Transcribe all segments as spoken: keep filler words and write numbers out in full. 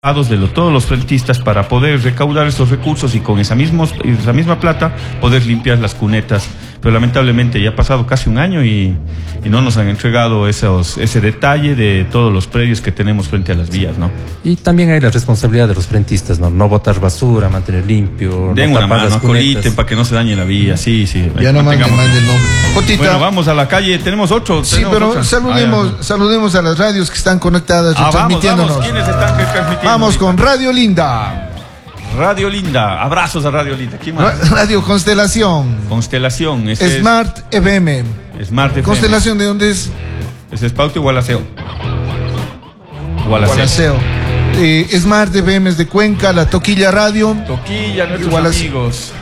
de lo, todos los frentistas para poder recaudar esos recursos y con esa, mismos, esa misma plata poder limpiar las cunetas. Pero lamentablemente ya ha pasado casi un año y, y no nos han entregado esos, ese detalle de todos los predios que tenemos frente a las vías, ¿no? Y también hay la responsabilidad de los frentistas, ¿no? No botar basura, mantener limpio. Den no una mano, acoliten para que no se dañe la vía, sí, sí. Ya no manden, manden, no. Jotita. Bueno, vamos a la calle, tenemos otro. Sí, tenemos pero otra. saludemos, ah, ya. saludemos a las radios que están conectadas, Ah, retransmitiéndonos. vamos, vamos. ¿Quiénes están retransmitiendo? Vamos con Radio Linda. Radio Linda, abrazos a Radio Linda. ¿Quién más? Radio Constelación. Constelación. Ese Smart es... F M. Smart F M. Constelación, ¿de dónde es? ¿Es Espauto o Gualaceo? Gualaceo. Gualaceo. Eh, Smart F M es de Cuenca, La Toquilla Radio. Toquilla, nuestros Gualaceo. amigos.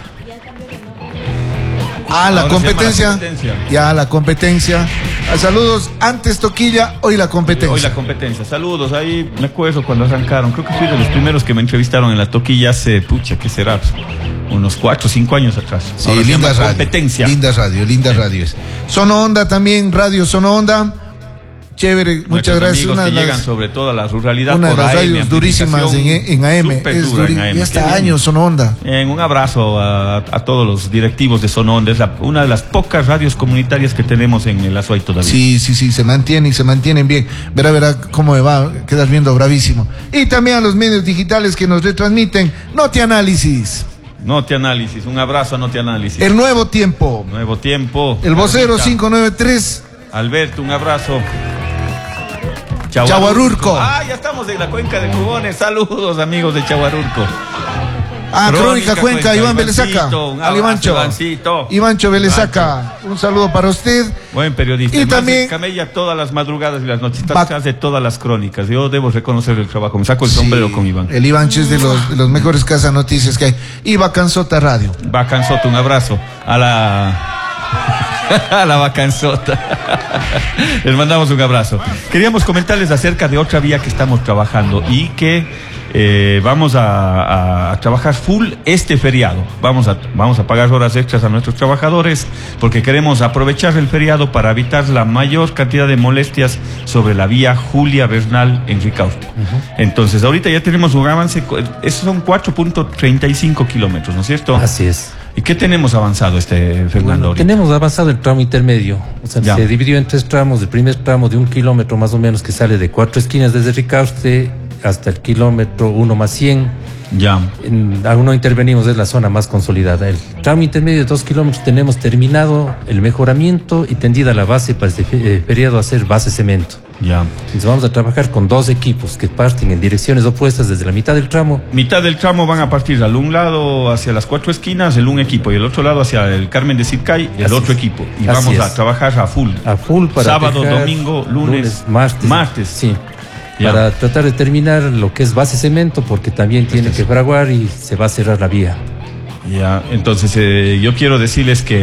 Ah, la Ahora competencia. la competencia. Ya, la competencia. Ah, saludos, antes Toquilla, hoy la competencia. Hoy la competencia. Saludos, ahí me acuerdo cuando arrancaron. Creo que fui de los primeros que me entrevistaron en la Toquilla hace, pucha, ¿qué será? Unos cuatro o cinco años atrás. Sí, Ahora linda radio. Competencia. Linda radio, linda radio. Sono Onda también, Radio Sono Onda. Chévere, muchas gracias. Una de que las, llegan sobre todo a la ruralidad. Una de por las A M, radios durísimas en, en A M. Es duri, en A M. Y hasta años Sono Onda. En un abrazo a, a todos los directivos de Sono Onda. Es la, una de las pocas radios comunitarias que tenemos en el Azuay todavía. Sí, sí, sí, se mantienen y se mantienen bien. Verá, verá cómo me va, quedas viendo bravísimo. Y también a los medios digitales que nos retransmiten. Noti Análisis. Noti Análisis, un abrazo a Noti Análisis. El Nuevo Tiempo. Nuevo Tiempo. El Vocero cinco nueve tres. Alberto, un abrazo. Chaguarurco. Ah, ya estamos en la cuenca de Jugones. Saludos, amigos de Chaguarurco. Ah, Crónica, Crónica Cuenca, Cuenca, Iván Velesaca. Al Ivancho. Ivancho Velesaca. Un saludo para usted. Buen periodista. Y también camella todas las madrugadas y las noches. Está de todas las crónicas. Yo debo reconocer el trabajo. Me saco el sí, sombrero con Iván. El Ivancho es de los, de los mejores casas noticias que hay. Y Bacanzota Radio. Bacanzota, un abrazo. A la... a la Bacanzota. Les mandamos un abrazo. Queríamos comentarles acerca de otra vía que estamos trabajando y que eh, vamos a, a, a trabajar full este feriado. Vamos a, vamos a pagar horas extras a nuestros trabajadores porque queremos aprovechar el feriado para evitar la mayor cantidad de molestias sobre la vía Julia Bernal en Ricaurte. Uh-huh. Entonces, ahorita ya tenemos un avance, esos son cuatro punto treinta y cinco kilómetros, ¿no es cierto? Así es. ¿Y qué tenemos avanzado, este Fernando? Bueno, tenemos avanzado el tramo intermedio. O sea, ya. Se dividió en tres tramos. El primer tramo de un kilómetro más o menos que sale de cuatro esquinas desde Ricaurte hasta el kilómetro uno más cien. Ya. En, aún no intervenimos, es la zona más consolidada. El tramo intermedio de dos kilómetros tenemos terminado el mejoramiento y tendida la base para este eh, periodo a hacer base cemento. Ya. Entonces vamos a trabajar con dos equipos que parten en direcciones opuestas desde la mitad del tramo. Mitad del tramo van a partir al un lado hacia las cuatro esquinas, el un equipo, y el otro lado hacia el Carmen de Sircay, el Así otro es. equipo. Y Así vamos es. a trabajar a full. A full para sábado, domingo, lunes, lunes martes. Martes. Sí. Ya. Para tratar de terminar lo que es base cemento, porque también tiene que fraguar y se va a cerrar la vía. Ya, entonces eh, yo quiero decirles que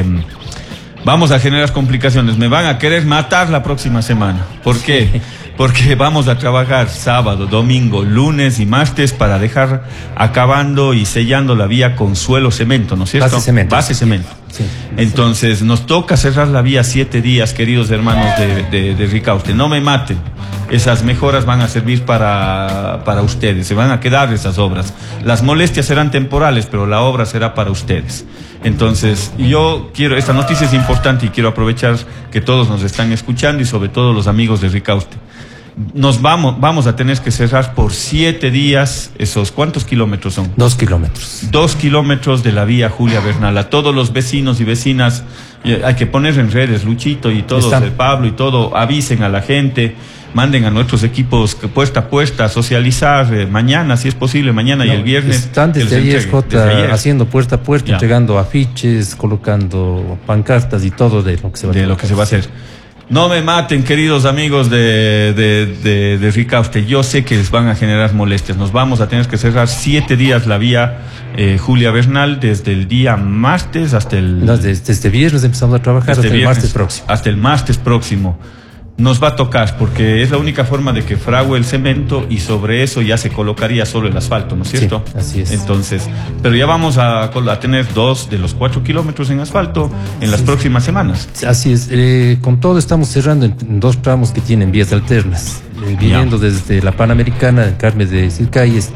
vamos a generar complicaciones. Me van a querer matar la próxima semana. ¿Por qué? Sí. Porque vamos a trabajar sábado, domingo, lunes y martes para dejar acabando y sellando la vía con suelo cemento, ¿no es cierto? Base cemento. Base cemento. Sí, Entonces nos toca cerrar la vía siete días, queridos hermanos de, de, de Ricaurte. No me maten. Esas mejoras van a servir para, para ustedes. Se van a quedar esas obras. Las molestias serán temporales, pero la obra será para ustedes. Entonces, yo quiero, esta noticia es importante y quiero aprovechar que todos nos están escuchando y sobre todo los amigos de Ricaurte. Nos vamos, vamos a tener que cerrar por siete días esos, ¿cuántos kilómetros son? Dos kilómetros. Dos kilómetros de la vía Julia Bernal. A todos los vecinos y vecinas, hay que poner en redes, Luchito y todos, el Pablo y todo, avisen a la gente, manden a nuestros equipos puesta a puesta, socializar eh, mañana, si es posible, mañana no, y el viernes. Están desde ayer, Jota, haciendo puerta a puerta, ya. entregando afiches, colocando pancartas y todo de lo que se va a, de lo que se va a hacer. No me maten, queridos amigos de, de, de, de Ricaurte. Yo sé que les van a generar molestias. Nos vamos a tener que cerrar siete días la vía eh, Julia Bernal, desde el día martes hasta el... No, desde, desde viernes empezamos a trabajar hasta viernes, el martes próximo. Hasta el martes próximo. Nos va a tocar porque es la única forma de que frague el cemento y sobre eso ya se colocaría solo el asfalto, ¿no es cierto? Sí, así es. Entonces, pero ya vamos a, a tener dos de los cuatro kilómetros en asfalto en las sí, próximas semanas. Así es. Eh, con todo estamos cerrando en, en dos tramos que tienen vías alternas. eh, viniendo desde la Panamericana, en Carmes de Circay,